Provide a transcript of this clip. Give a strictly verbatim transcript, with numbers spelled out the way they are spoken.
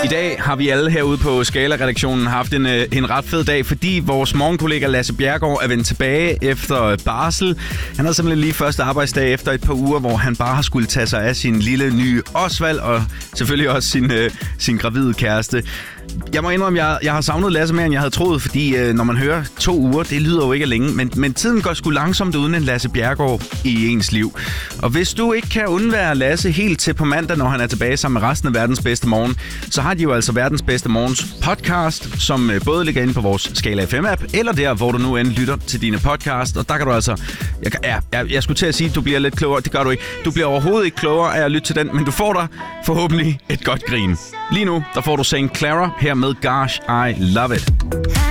I dag har vi alle herude på Skala-redaktionen haft en, en ret fed dag, fordi vores morgenkollega Lasse Bjerregaard er vendt tilbage efter barsel. Han havde simpelthen lige første arbejdsdag efter et par uger, hvor han bare har skulle tage sig af sin lille nye Osvald og selvfølgelig også sin, øh, sin gravide kæreste. Jeg må indrømme, jeg, jeg har savnet Lasse mere, end jeg havde troet, fordi øh, når man hører to uger, det lyder jo ikke længe, men, men tiden går sgu langsomt uden en Lasse Bjerregaard i ens liv. Og hvis du ikke kan undvære Lasse helt til på mandag, når han er tilbage sammen med resten af verdens bedste morgen, så har de jo altså verdens bedste morgens podcast, som øh, både ligger inde på vores Skala F M-app, eller der, hvor du nu end lytter til dine podcast. Og der kan du altså... Jeg, ja, jeg, jeg skulle til at sige, at du bliver lidt klogere. Det gør du ikke. Du bliver overhovedet ikke klogere af at lytte til den, men du får dig forhåbentlig et godt grin. Lige nu, der får du Saint Clara her med Gosh, I Love It.